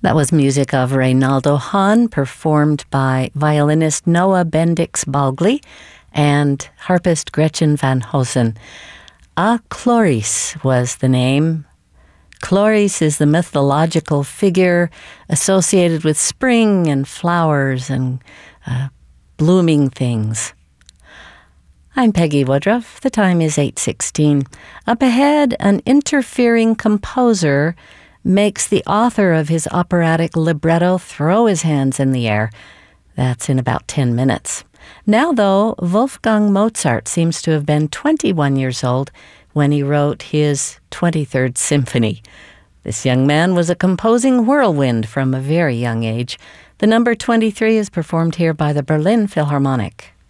That was music of Reynaldo Hahn, performed by violinist Noah Bendix Balgli and harpist Gretchen van Hosen. A Chloris was the name. Chloris is the mythological figure associated with spring and flowers and blooming things. I'm Peggy Woodruff. The time is 8:16. Up ahead, an interfering composer makes the author of his operatic libretto throw his hands in the air. That's in about 10 minutes. Now, though, Wolfgang Mozart seems to have been 21 years old when he wrote his 23rd Symphony. This young man was a composing whirlwind from a very young age. The number 23 is performed here by the Berlin Philharmonic.